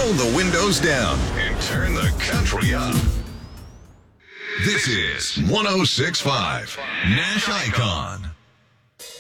roll the windows down, and turn the country up. This is 106.5 Nash Icon.